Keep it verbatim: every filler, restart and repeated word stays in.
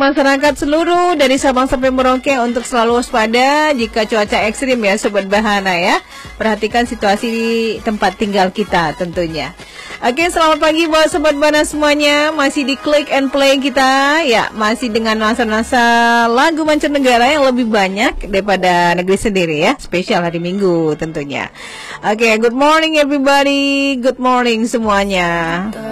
masyarakat seluruh dari Sabang sampai Merauke untuk selalu waspada jika cuaca ekstrim ya Sobat Bahana ya. Perhatikan situasi di tempat tinggal kita tentunya. Oke, selamat pagi buat Sobat Bahana semuanya. Masih di Click and Play kita ya, masih dengan nuansa-nuansa lagu mancanegara yang lebih banyak daripada negeri sendiri ya. Spesial hari Minggu tentunya. Oke, good morning everybody. Good morning semuanya.